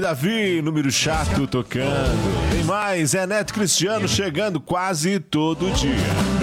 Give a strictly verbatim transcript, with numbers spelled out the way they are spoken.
Davi, número chato tocando. Tem mais, é Neto Cristiano chegando quase todo dia.